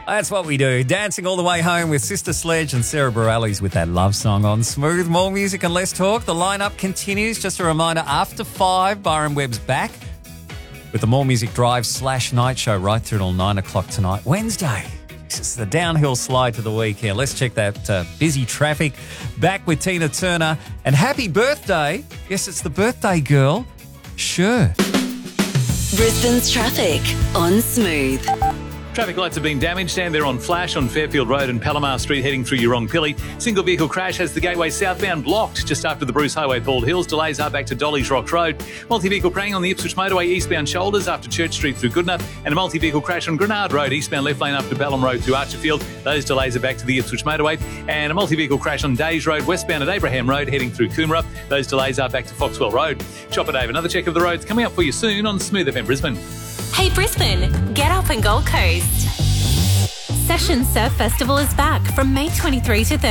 That's what we do. Dancing all the way home with Sister Sledge and Sarah Bareilles with that love song on Smooth. More music and less talk. The lineup continues. Just a reminder, after 5, Byron Webb's back with the More Music Drive / night show right through till 9 o'clock tonight. Wednesday. This is the downhill slide to the weekend. Let's check that busy traffic. Back with Tina Turner. And happy birthday. Yes, it's the birthday girl. Sure. Brisbane's traffic on Smooth. Traffic lights have been damaged and they're on flash on Fairfield Road and Palomar Street heading through Yeronpilly. Single vehicle crash has the Gateway southbound blocked just after the Bruce Highway Bald Hills. Delays are back to Dolly's Rocks Road. Multi-vehicle praying on the Ipswich Motorway eastbound shoulders after Church Street through Goodenough, and a multi-vehicle crash on Grenard Road eastbound left lane after Balham Road through Archerfield. Those delays are back to the Ipswich Motorway, and a multi-vehicle crash on Days Road westbound at Abraham Road heading through Coomera. Those delays are back to Foxwell Road. Chopper Dave, another check of the roads coming up for you soon on Smooth FM Brisbane. Hey Brisbane, get up and Gold Coast. Session Surf Festival is back from May 23 to 30.